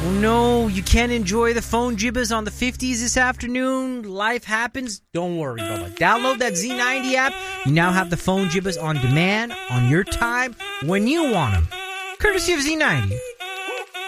Oh no, you can't enjoy the phone jibbas on the 50s this afternoon. Life happens. Don't worry, Bubba. Download that Z90 app. You now have the phone jibbas on demand, on your time, when you want them. Courtesy of Z90.